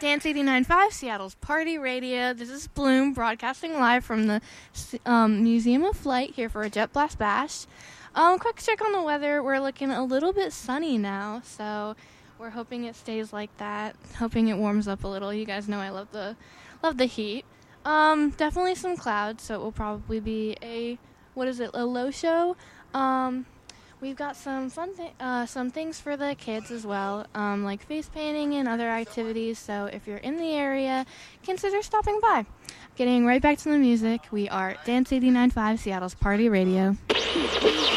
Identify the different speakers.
Speaker 1: Dance 89.5, Seattle's Party Radio. This is Bloom, broadcasting live from the Museum of Flight here for a Jet Blast Bash. Quick check on the weather. We're looking a little bit sunny now, so we're hoping it stays like that. Hoping it warms up a little. You guys know I love the heat. Definitely some clouds, so it will probably be a low show. We've got some some things for the kids as well, like face painting and other activities. So if you're in the area, consider stopping by. Getting right back to the music, we are Dance 89.5, Seattle's Party Radio.